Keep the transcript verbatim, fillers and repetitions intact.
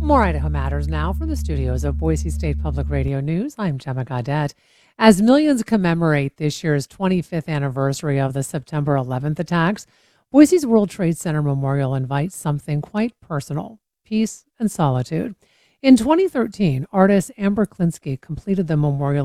More Idaho Matters now from the studios of Boise State Public Radio News. I'm Gemma Gaudet. As millions commemorate this year's twenty-fifth anniversary of the September eleventh attacks, Boise's World Trade Center Memorial invites something quite personal: peace and solitude. In twenty thirteen, artist Amber Klinsky completed the memorial